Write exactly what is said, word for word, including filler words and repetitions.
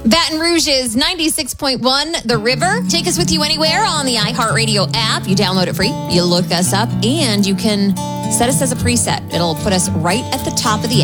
Baton Rouge is ninety-six point one, The River. Take us with you anywhere on the iHeartRadio app. You download it free. You look us up, and you can set us as a preset. It'll put us right at the top of the app.